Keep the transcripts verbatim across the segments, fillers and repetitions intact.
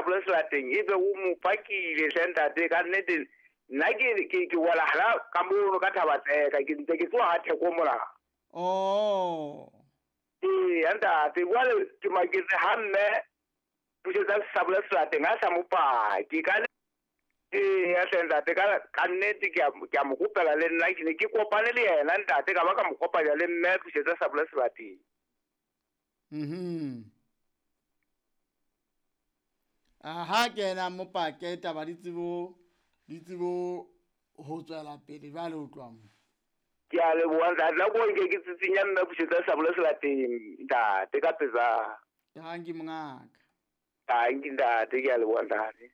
sableselateng e be o mo pakile sentate ka nnete nna ke ke ke wala hala ka mono ka thabatseka ke ntse ke tsoa theko mola oh eh anda te wale ke maketse hamme busetsa sableselateng a sa mopa ke ka eh ya sentate ka ka nnete ke ke mo kopela le nna ke ne ke kopane le yena ntate ka ba ka mo kopanya le mme busetsa sableselateng mhm aha ke na mo pake taba ditsebo ditsebo ho tswela pele ba le utlwang ke a le bua ntate go ke ke tsitsinya mme busetsa sableselateng ntate ka peza ha ngi mngaka ha ngi ntate ke a le bua ntate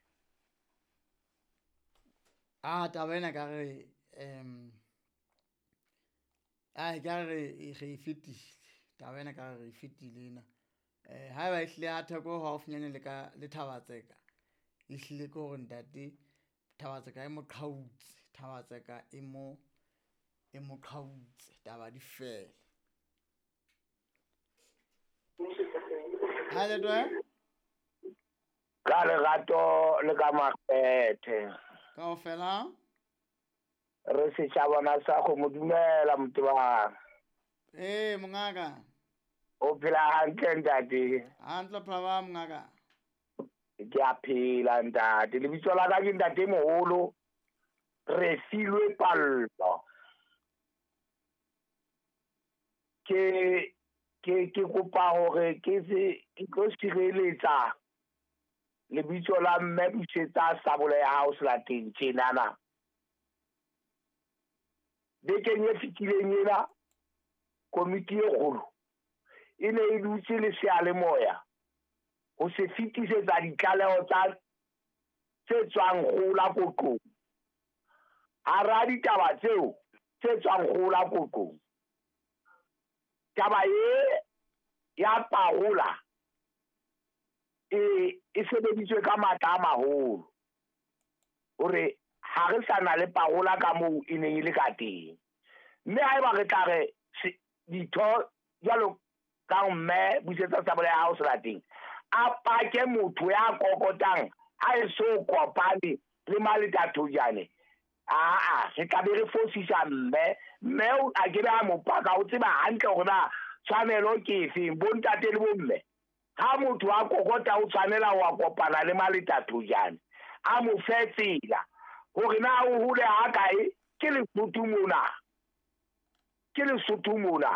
ah tabena ka re em ai ka re e ge fiti tabena ka re fiti lena eh ha ba ihle a theko ha ofunyane le ka le thabatseka ihle ko go ntate thabatseka e mo qhautse thabatseka e mo e mo qhautse taba di fela ha le twa ka le gato le ka makgethe ka o fela re se tshabana sa go modumela motho eh mongaka o phela hantle ntate antla phaba mongaka ke a phela ntate le bitso la ka ke ntate moholo re filwe pallo ke ke ke kopa hore ke se ke tlo sireletsa le bitso la mme busetsa sabole ya house la teng tjenana de ke nye fitileng ena komiti e kgolo e ne e dutse le seale moya ho se fitisetsa ditlaleho tsa tse tswang kgola kotlong hara ditaba tseo tse tswang kgola kotlong taba ye ya parola e e sebeditswe ka matla a maholo hore ha re sana le parola ka moo e neng e le ka teng mme ha eba re tla re ditho jalo ka mme busetsa sabole ya house la teng a pake motho ya kokotang ha e so kopane le maleta thojane a a re ka be re fosisa mme mme a ke ba mo paka o tseba hantle hore na tshwanelo ke efeng bontate le bomme ha motho a kokota o tshwanela wa kopana le maleta thojane a mo fetsela hore na o hule ha kae ke le futumona ke le sutumona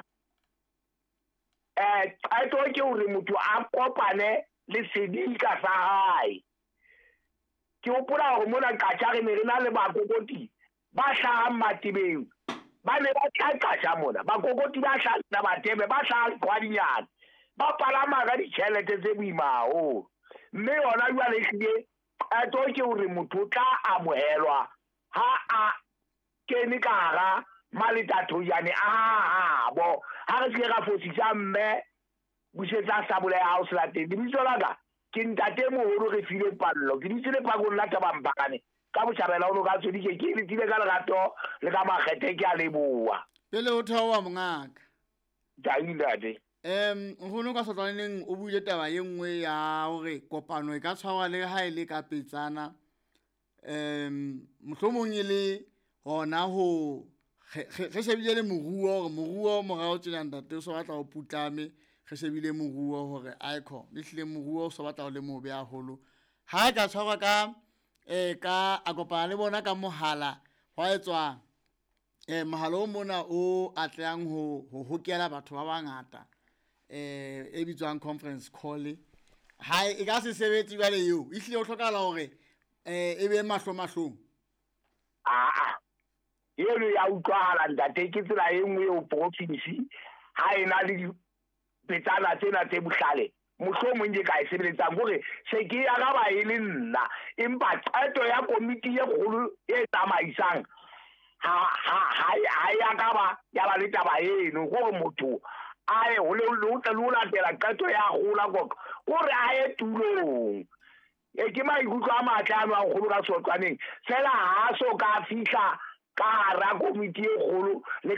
eh a to ke hore motho a kopane le sedika sa hae ke hopola hore mona ka re ne re na le bakokoti ba hlahang matibeng ba ne ba tlatsa mona bakokoti ba hlahang batebe ba hlahang kwadinyana ba palama ka ditšhelete tse boimao mme yona jwa le hlile a to ke hore motho tla amohelwa ha a kene ka hara maletato yane a bo ha re se ra fosisa mme busetsa sabole ya house la teng ditso la ka ke ntate moholo re file pallo ke ditse le pakong la taba mpakane ka botjhabela o ka tsodi ke ke le tile ka lerato le ka makgethe ke a leboa pele o thawa mongaka dailade em hono ka sotlaneng o buile taba ye nngwe ya hore kopano e ka tshwarwa le ha ile ka petsana em mohlomong ile hona ho ge shebile le moruo hore moruo morao tsena ntate so batla o putlame ge shebile moruo hore icon le hlile moruo so batla o le mobe a holo ha ka tshwarwa ka eh ka a kopana le bona ka mohala wa etswa eh mohala o mona o atlang ho ho hokela batho ba bangata eh e bitswang conference call ha e ka se sebetse jale eo e hlile o hlokala hore eh e be mahlo mahlong a a yeno ya utlwahala ntate ke tsela e nngwe o province ha ena le petsana tsena tse buhlale mohlomong ke ka e sebeletsang hore se ke ya ga ba e le nna empa qeto ya komiti e kgolo e tsamaisang ha ha ha ya ka ba ya ba le taba eno gore motho ae ho le ho tla lo latela qeto ya gola go gore a ye tulong e ke mai go tla matlano a go ka sotwaneng fela ha so ka fihla ka ra komiti e kgolo